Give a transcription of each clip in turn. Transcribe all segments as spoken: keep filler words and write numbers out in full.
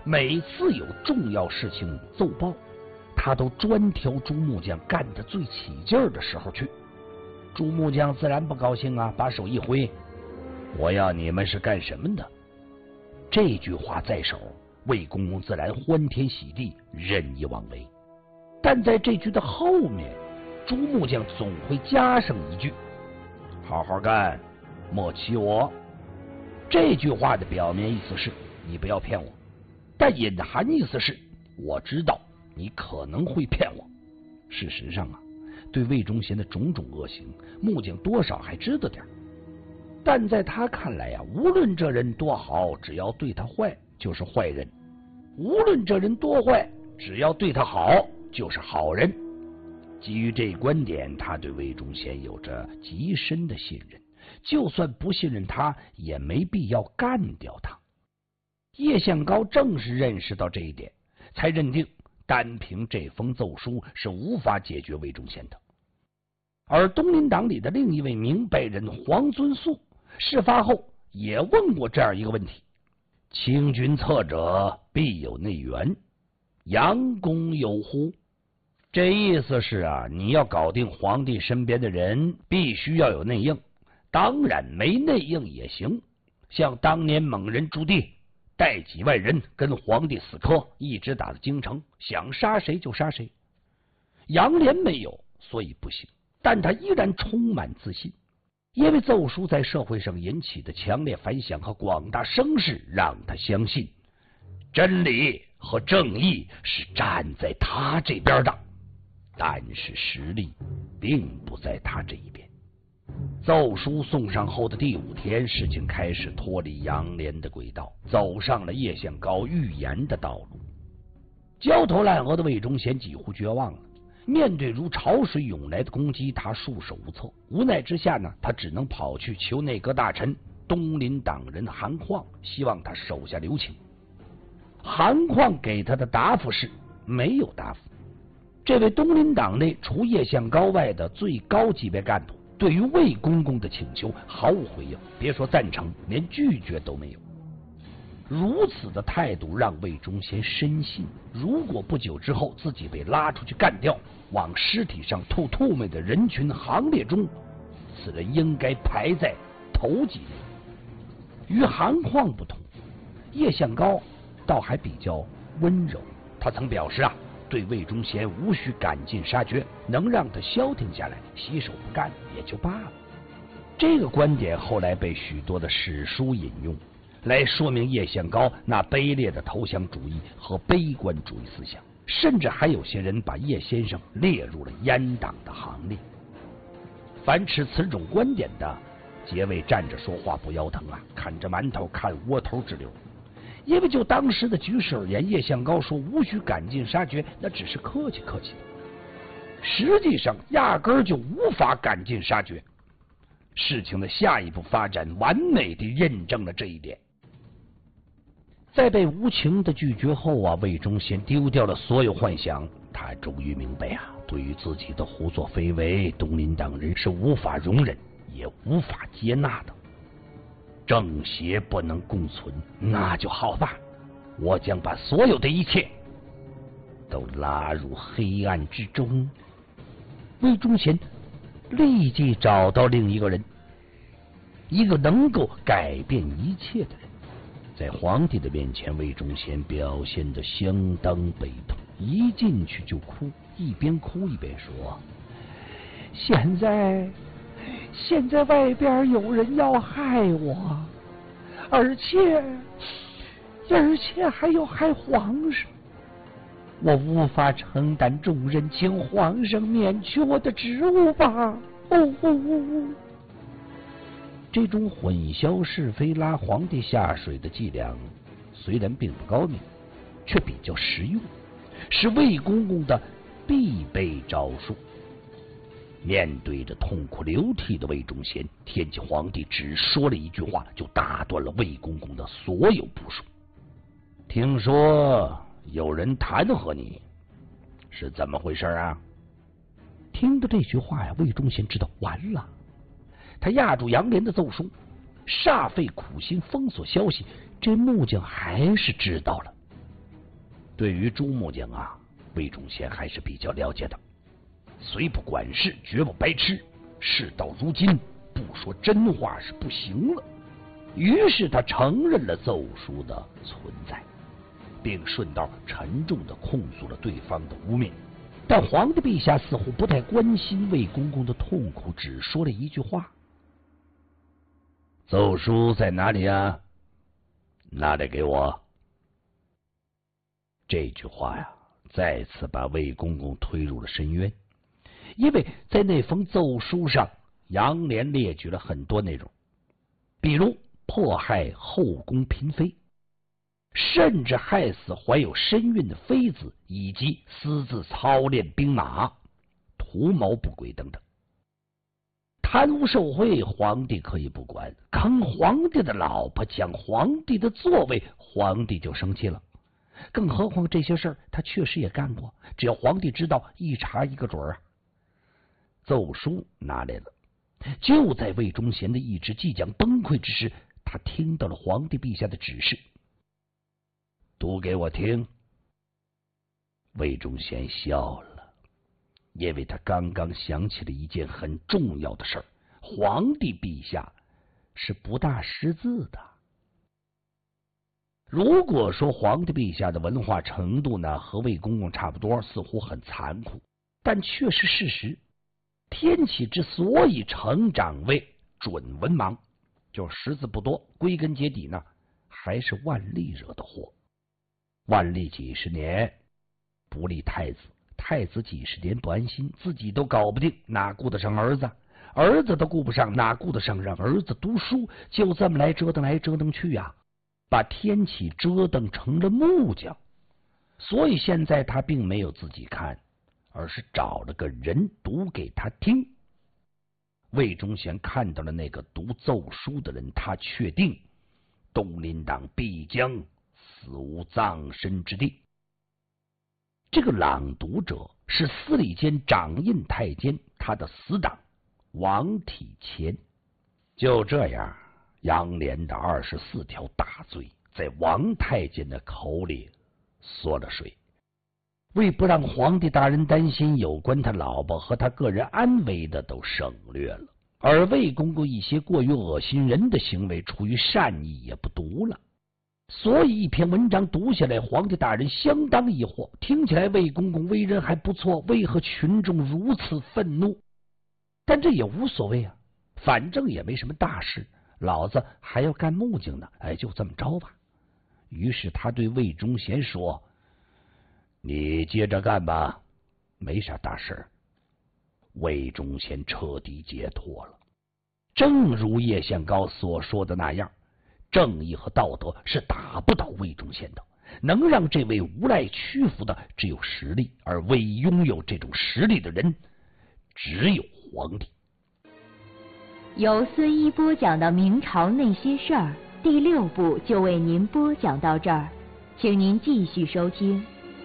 每次有重要事情奏报，他都专挑朱木匠干得最起劲儿的时候去。朱木匠自然不高兴啊，把手一挥：“我要你们是干什么的？”这句话在手，魏公公自然欢天喜地，任意妄为。但在这句的后面，朱木匠总会加上一句：“好好干，莫欺我。”这句话的表面意思是你不要骗我，但隐含意思是我知道你可能会骗我。事实上啊，对魏忠贤的种种恶行，木匠多少还知道点，但在他看来啊，无论这人多好，只要对他坏就是坏人；无论这人多坏，只要对他好就是好人。基于这一观点，他对魏忠贤有着极深的信任，就算不信任他，也没必要干掉他。叶向高正是认识到这一点，才认定单凭这封奏书是无法解决魏忠贤的。而东林党里的另一位明白人黄遵素，事发后也问过这样一个问题：清君侧者，必有内援，杨公有乎？这意思是啊，你要搞定皇帝身边的人，必须要有内应。当然没内应也行，像当年蒙人朱棣带几万人跟皇帝死磕，一直打到京城，想杀谁就杀谁。杨涟没有，所以不行，但他依然充满自信，因为奏书在社会上引起的强烈反响和广大声势，让他相信真理和正义是站在他这边的。但是实力并不在他这一边。奏书送上后的第五天，事情开始脱离杨涟的轨道，走上了叶向高预言的道路。焦头烂额的魏忠贤几乎绝望了，面对如潮水涌来的攻击，他束手无策。无奈之下呢，他只能跑去求内阁大臣东林党人韩况，希望他手下留情。韩况给他的答复是没有答复。这位东林党内除叶向高外的最高级别干部，对于魏公公的请求毫无回应，别说赞成，连拒绝都没有。如此的态度让魏忠贤深信，如果不久之后自己被拉出去干掉，往尸体上吐吐沫的人群行列中，此人应该排在头几内。与韩况不同，叶向高倒还比较温柔，他曾表示啊，对魏忠贤无需赶尽杀绝，能让他消停下来，洗手不干也就罢了。这个观点后来被许多的史书引用，来说明叶向高那卑劣的投降主义和悲观主义思想，甚至还有些人把叶先生列入了阉党的行列。凡持此种观点的，结尾站着说话不腰疼啊，啃着馒头看窝头直流。因为就当时的局势而言，叶向高说无需赶尽杀绝，那只是客气客气的，实际上压根儿就无法赶尽杀绝。事情的下一步发展完美地认证了这一点。在被无情的拒绝后啊，魏忠贤丢掉了所有幻想，他终于明白啊，对于自己的胡作非为，东林党人是无法容忍也无法接纳的。正邪不能共存，那就好吧，我将把所有的一切都拉入黑暗之中。魏忠贤立即找到另一个人，一个能够改变一切的人。在皇帝的面前，魏忠贤表现得相当悲痛，一进去就哭，一边哭一边说：现在现在外边有人要害我，而且而且还要害皇上，我无法承担重任，请皇上免去我的职务吧。哦哦哦！这种混淆是非、拉皇帝下水的伎俩，虽然并不高明，却比较实用，是魏公公的必备招数。面对着痛哭流涕的魏忠贤，天启皇帝只说了一句话，就打断了魏公公的所有部署。听说有人弹劾你，是怎么回事啊？听到这句话呀，魏忠贤知道完了，他压住杨涟的奏书，煞费苦心封锁消息，这木匠还是知道了。 对于朱木匠啊，魏忠贤还是比较了解的。虽不管事，绝不白痴。事到如今，不说真话是不行了。于是他承认了奏书的存在，并顺道沉重地控诉了对方的污蔑。但皇帝陛下似乎不太关心魏公公的痛苦，只说了一句话：“奏书在哪里啊？拿来给我。”这句话呀，再次把魏公公推入了深渊。因为在那封奏书上，杨涟列举了很多内容，比如迫害后宫嫔妃，甚至害死怀有身孕的妃子，以及私自操练兵马、图谋不轨等等。贪污受贿，皇帝可以不管；坑皇帝的老婆，抢皇帝的座位，皇帝就生气了。更何况这些事儿他确实也干过，只要皇帝知道，一查一个准儿啊。奏书拿来了，就在魏忠贤的意志即将崩溃之时，他听到了皇帝陛下的指示：“读给我听。”魏忠贤笑了，因为他刚刚想起了一件很重要的事儿：皇帝陛下是不大识字的。如果说皇帝陛下的文化程度呢和魏公公差不多，似乎很残酷，但却是事实。天启之所以成长为准文盲，就识字不多，归根结底呢还是万历惹的祸。万历几十年不立太子，太子几十年不安心，自己都搞不定，哪顾得上儿子？儿子都顾不上，哪顾得上让儿子读书？就这么来折腾来折腾去呀、啊，把天启折腾成了木匠。所以现在他并没有自己看，而是找了个人读给他听。魏忠贤看到了那个读奏书的人，他确定东林党必将死无葬身之地。这个朗读者是司礼监掌印太监，他的死党王体乾。就这样，杨涟的二十四条大罪在王太监的口里缩了水。为不让皇帝大人担心，有关他老婆和他个人安危的都省略了，而魏公公一些过于恶心人的行为，出于善意也不读了。所以一篇文章读下来，皇帝大人相当疑惑，听起来魏公公为人还不错，为何群众如此愤怒？但这也无所谓啊，反正也没什么大事，老子还要干木匠呢，哎，就这么着吧。于是他对魏忠贤说：“你接着干吧，没啥大事。”魏忠贤彻底解脱了。正如叶向高所说的那样，正义和道德是打不倒魏忠贤的，能让这位无赖屈服的只有实力，而唯一拥有这种实力的人只有皇帝。 由孙一播讲的明朝那些事儿第六部就为您播讲到这儿，请您继续收听。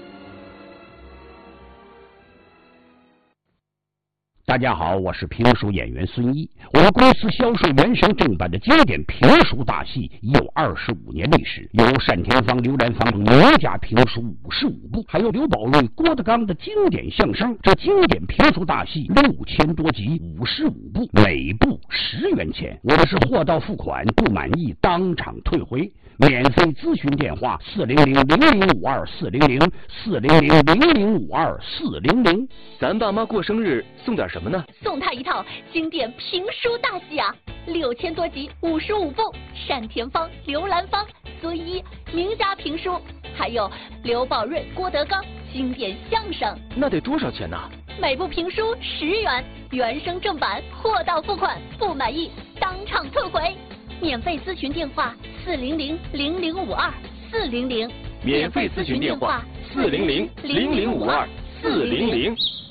大家好，我是评书演员孙一。我们公司销售原声正版的经典评书大戏已有二十五年历史，有单田芳、刘兰芳等名家评书五十五部，还有刘宝瑞、郭德纲的经典相声。这经典评书大戏六千多集，五十五部，每部十元钱。我们是货到付款，不满意当场退回。免费咨询电话：四零零零零五二四零零四零零零零五二四零零。 咱爸妈过生日送点什么呢？ 送他一套经典评书大戏啊，六千多集，五十五部，单田芳、刘兰芳、孙一名家评书，还有刘宝瑞、郭德纲经典相声。 那得多少钱呢？ 每部评书十元，原声正版，货到付款，不满意当场退回。免费咨询电话：四零零零零五二四零零。 免费咨询电话：四零零零零五二四零零。